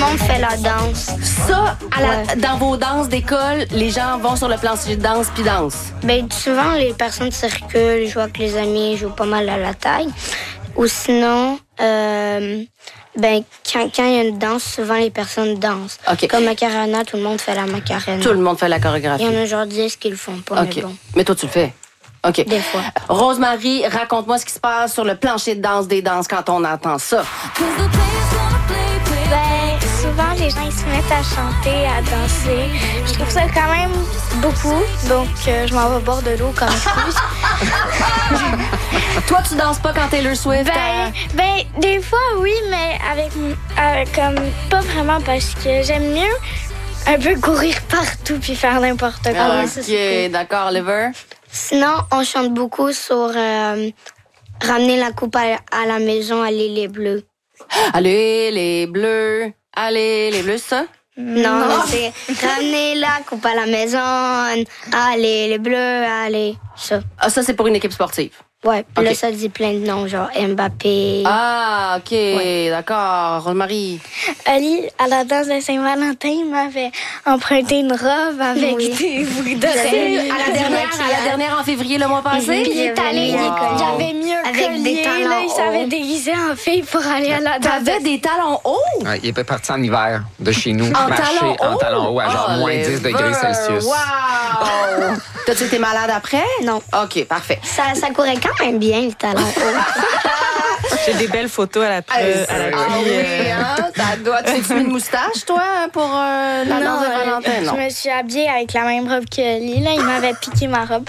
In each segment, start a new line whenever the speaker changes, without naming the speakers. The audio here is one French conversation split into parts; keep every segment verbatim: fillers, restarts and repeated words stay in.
monde fait la danse.
Ça, à la,
Ouais.
dans vos danses d'école, les gens vont sur le plancher de danse puis dansent.
Ben, souvent, les personnes circulent, jouent avec les amis, jouent pas mal à la taille. Ou sinon, euh, ben, quand, quand il y a une danse, souvent les personnes dansent.
OK.
Comme Macarena, tout le monde fait la Macarena.
Tout le monde fait la
Il
chorégraphie.
y en a genre dix qui le font pas,
OK.
mais bon.
Mais toi, tu le fais. OK.
Des fois.
Rosemary, raconte-moi ce qui se passe sur le plancher de danse des danses quand on entend ça.
Ben, souvent, les gens ils se mettent à chanter, à danser. Je trouve ça quand même beaucoup. Donc, euh, je m'en vais au bord de l'eau comme excuse.
Toi, tu danses pas quand Taylor Swift?
Ben,
euh,
ben, des fois, oui, mais avec, avec comme pas vraiment parce que j'aime mieux un peu courir partout puis faire n'importe quoi.
Ah ouais, ça, c'est
OK, d'accord, Oliver.
Sinon, on chante beaucoup sur euh, ramener la coupe à, à la maison, aller les bleus.
Allez, les bleus. Allez, les bleus, ça?
Non, c'est ramener la coupe à la maison, allez les bleus, allez. Ça.
Ah, ça, c'est pour une équipe sportive.
Ouais, puis là,
Ok.
ça dit plein de noms, genre Mbappé.
Ah, OK, d'accord. Rosemary.
Ali, à la danse de Saint-Valentin, il m'avait emprunté une robe avec
Oui.
des boucles
À
d'oreilles.
la dernière, à la dernière en février le mois passé?
Puis il est allé,
Wow.
j'avais mis un
Avec
collier,
des talons
là, il s'avait
hauts.
déguisé en fille pour aller à la danse.
T'avais des talons hauts?
Ouais, il était parti en hiver de chez nous,
En
marcher
talons
en
hauts?
talons hauts à genre
Oh,
moins
les
dix degrés
veurs.
Celsius.
Wow! T'as-tu été malade après?
Non.
OK, parfait.
Ça, ça courait quand même bien, le talent haut.
J'ai des belles photos à la,
Hey,
à la
ah
pluie,
oui,
euh,
hein? Ça doit... Tu fais-tu une moustache, toi, pour euh, la danse de
euh,
Valentin? Non.
je me suis habillée avec la même robe que lui. Là, il m'avait piqué ma robe.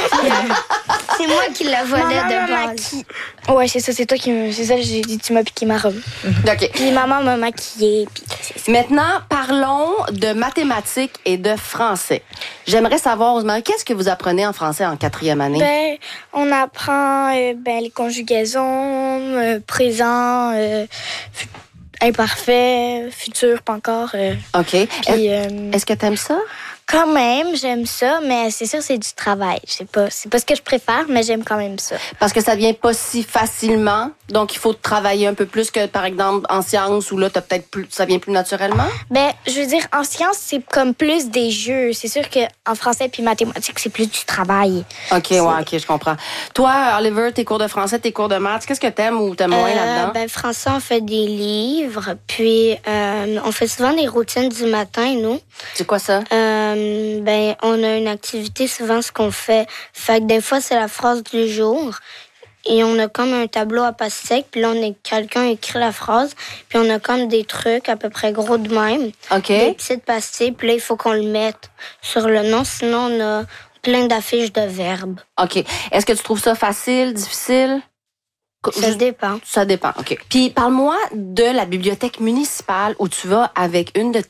C'est moi qui la volais
Maman
de
m'a
base.
maquillée. Ouais, c'est ça, c'est toi qui me. C'est ça, j'ai dit, tu m'as piqué ma robe.
OK.
Puis maman m'a maquillée. Puis c'est ça.
Maintenant, parlons de mathématiques et de français. J'aimerais savoir, Rosemary, qu'est-ce que vous apprenez en français en quatrième année?
Ben, on apprend euh, ben, les conjugaisons, euh, présent, euh, fu- imparfait, futur, pas encore. euh.
OK. Est-
Puis, euh,
Est-ce que t'aimes ça?
quand même, j'aime ça, mais c'est sûr, c'est du travail. Je sais pas, c'est pas ce que je préfère, mais j'aime quand même ça.
Parce que ça vient pas si facilement, donc il faut travailler un peu plus que, par exemple, en sciences, où là, t'as peut-être plus, ça vient plus naturellement?
Ben, je veux dire, en sciences, c'est comme plus des jeux. C'est sûr qu'en français puis mathématiques, c'est plus du travail.
OK, ouais, OK, je comprends. Toi, Oliver, tes cours de français, tes cours de maths, qu'est-ce que t'aimes ou t'aimes moins
Euh,
là-dedans?
ben, français, on fait des livres, puis euh, on fait souvent des routines du matin, nous.
C'est quoi ça?
Euh, ben, on a une activité, souvent, ce qu'on fait. Fait que des fois, c'est la phrase du jour. Et on a comme un tableau à passe sec, puis là, on est, quelqu'un écrit la phrase, puis on a comme des trucs à peu près gros de même.
OK.
Des petites pastilles, puis là, il faut qu'on le mette sur le nom, sinon on a plein d'affiches de verbes.
OK. Est-ce que tu trouves ça facile, difficile?
Ça dépend.
Ça dépend, OK. Puis parle-moi de la bibliothèque municipale où tu vas avec une de